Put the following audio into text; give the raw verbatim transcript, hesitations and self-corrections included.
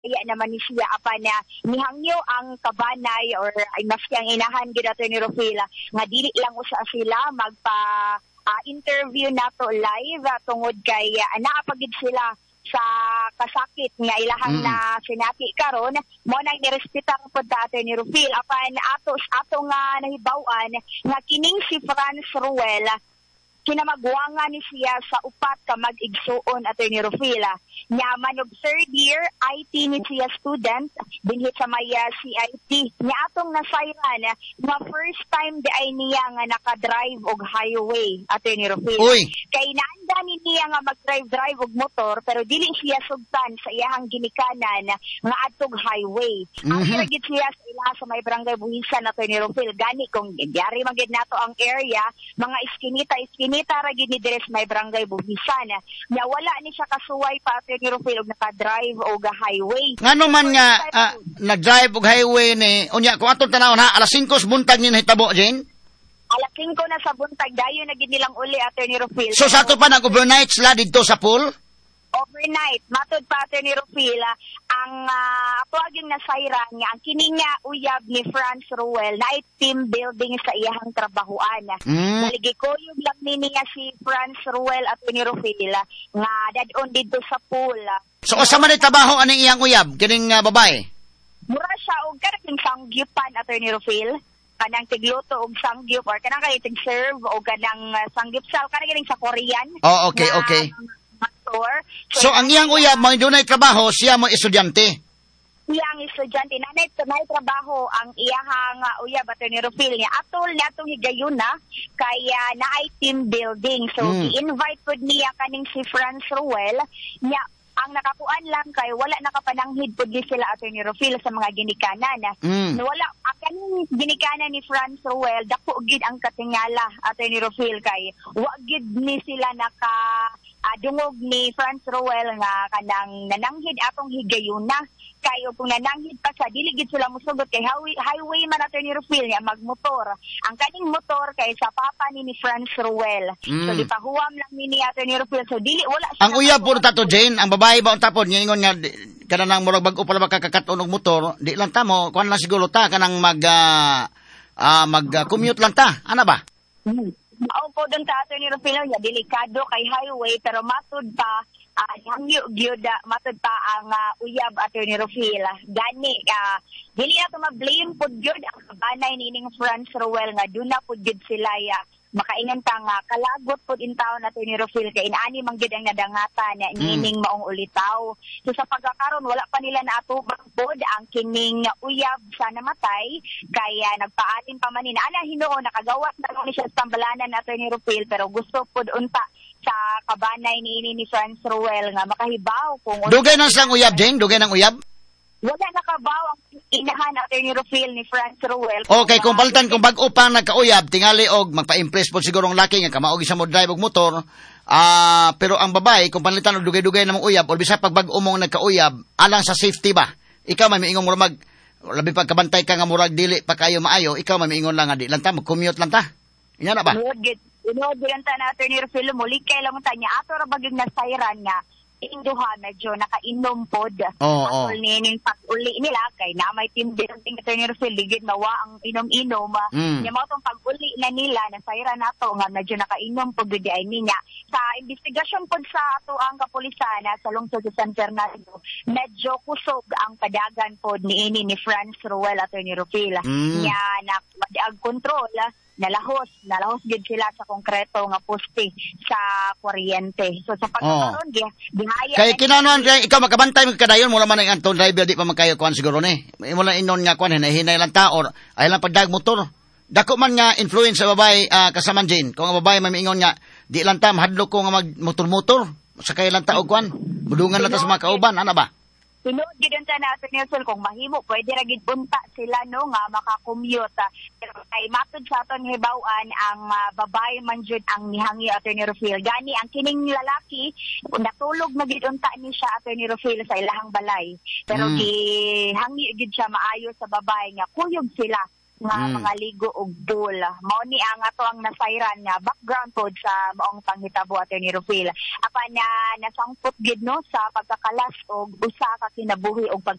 Kaya naman ni siya apa na nihangyo ang kabanay or ay maski ang inahan gid ato ni Rufila nga dili lang usa sila magpa uh, interview nato live uh, tungod kay uh, naapagid sila sa kasakit nga ilahang mm. na sinati karon mo nang nirespetar pud ta ato ni Rufil apan ato ato nga nahibaw-an nga kining si Franz Ruel kinamagwangan ni siya sa upat ka mag-igsuon ato ni Rufila. Nyaman og third year, I T ni siya student, dinhit sa maya C I T. Nya atong nasayran, nga first time di ay niya nga nakadrive og highway ato ni Rufila. Uy. Kay naanda ni niya nga mag-drive-drive og motor, pero dili siya sugtan sa iyahang ginikanan nga atog highway. Ang mm-hmm. iragit siya sa ilaha sa may barangay Buhisan ato ni Rufil. Gani kung gyari man gid nato ang area, mga iskinita-iskinita Nita ra gid ni Dres may barangay Buhisan. Nya wala ni siya kasuway pa ato ni Rufil og naka-drive og highway. Ngano man nga uh, nag-drive og highway ni unya kung atong tanawon ha alas singko buntag ni nahitabo Jane? Alas singko na sa buntag dayon na gid nilang uli ato ni Rufil. So sa ato pa nag-overnight sila didto sa pool? Overnight, matod pa ato ni Rufila, ang uh, tuwaging nasayran niya, ang kining nga uyab ni Franz Ruel na team building sa iyahang trabahuan. Mm. Naligikoyog lang ni niya si Franz Ruel at ni Rufila nga dadon dito sa pool. So, asa man trabaho aning iyang uyab, kining uh, babae? Mura siya og kanang sanggyupan at ni Rufil. Kanang tigluto og sangyup or kanang kay tig-serve o kanang uh, sangyupsal, kanang kining sa Korean. Oh, okay, na, okay. So, so ang iyang uyab, mo doon ay trabaho, siya mo estudyante? Iyang estudyante. Nanay, tunay trabaho ang iyahang uh, uyab ato ni Rufil niya. Atol niya itong higayuna, kaya na ay team building. So, mm. i-invite po niya kaning si Franz Ruel niya. Ang nakakuan lang kay wala nakapananghid pud sila ato ni Rufil sa mga ginikanan. Mm. Wala akan ginikanan ni Franz Ruel dako gid ang katingala ato ni Rufil kay wa gid ni sila naka uh, dungog ni Franz Ruel nga kanang nananghid atong higayuna kay kung nananghid pa sa dili gid sila mosugot kay highway, highway man ato ni Rufil niya magmotor. Ang kaning motor kay sa papa ni ni Franz Ruel. Mm. So di pahuwam lang ni ato ni Rufil so dili wala siya. Ang uyab puro tato Jane, ang babae ba untapon ningon nga kana nang murag bag-o pala makakakat-on og motor, di lang ta mo kuan lang siguro ta kanang mag uh, uh, mag uh, commute lang ta. Ana ba? Mm. Mao po dun ta ato ni Rufil ya delikado kay highway pero matud pa uh, hangyo gyud matud pa ang uh, uyab ato ni Rufil. Gani uh, dili ato ma-blame pud gyud ang kabanay nining Franz Ruel nga duna pud gyud sila ya makaingan ta nga kalagot pud in town nato ni Rufil kay inaani man gyud ang nadangatan na nining mm. maong ulitaw. So sa pagkakaron wala pa nila naatubang pod ang kining uyab sa namatay kaya nagpaatin pa man ni ana Hinuon nakagawas na ni siya sa tambalanan nato ni Rufil pero gusto pod unta sa kabanay ni ni Franz Ruel nga makahibaw kung dugay nang sang uyab Jane, dugay nang uyab. Wala nakabaw ang inahan nato ni Rufil ni Franz Ruel. Okay, kung palitan kung bag-o pa nagkauyab, tingali og magpa-impress po siguro ang laki nga kamaog isa mo drive og motor. Ah, uh, pero ang babae kung palitan og dugay-dugay namang uyab or bisa pag bag-o mo nagkauyab, alang sa safety ba? Ikaw man miingon mo mag labi pag kabantay ka nga murag dili pa kayo maayo, ikaw man miingon lang nga di lang ta mag-commute lang ta. Inya na ba? Ino gyud ta nato ni Rufil muli kay lang ta niya ato ra bagyog nasayran nga induha medyo nakainom pod. Oo, oh, oh. Nining pag-uli nila kay na may team building ito ni Rufil ligid nawa ang inom-inom. Mm. Nya mo tong pag-uli na nila nasayra nato nga medyo nakainom pod gid ay niya. Sa investigasyon pod sa ato ang kapulisan sa lungsod sa San Fernando, medyo kusog ang padagan pod niini ni Franz Ruel ato ni Rufil. Mm. Nya na ang kontrol nalahos, nalahos gid sila sa konkreto nga poste sa kuryente. So sa pagkakaroon, oh. gihaya. Kay kinanon kay ikaw makabantay mo kadayon mo man ang anton driver di pa makayo kuan siguro ni. Imo lang inon nga kuan hinay lang ta or ay lang pagdag motor. Dako man nga influence sa babae uh, kasaman Jane. Kung ang babae mamiingon nga di lang ta mahadlok ko nga mag motor-motor sakay lang ta og kuan. Budungan lang ta sa mga kauban, ana ba? Sunod gid unta nato ni Rufil kung mahimo pwede ra gid bunta sila no nga maka-commute. Pero kay matud sa aton hibaw-an ang uh, babae man jud ang nihangi ato ni Rufil. Gani ang kining lalaki natulog na gid unta ni siya ato ni Rufil sa ilahang balay. Pero mm. gihangi gid siya maayo sa babae nga kuyog sila nga mm. mga ligo og pool. Mao ni ang ato ang nasayran nga background pod sa maong panghitabo ato ni Rufil. Apan na nasangpot gid no sa pagkakalas og usa ka kinabuhi og pag